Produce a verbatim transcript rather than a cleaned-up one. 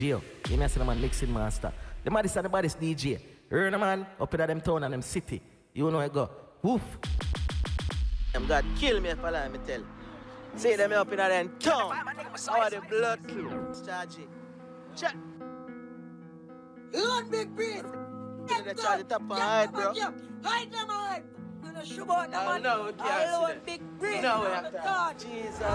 Yo, you know, the man mixing master. The man is the baddest D J. Heard the man up in them town and them city. You know where I go. Woof. Them God kill me if I lie, me tell. Say them up in them town. How the blood charge it. Check. Lord big breeze. Get the charge it up and hide, bro. Hide them hide. You know, shoot out them I man. know, we can't see Lord them. big breeze. No, we have to. God. Jesus.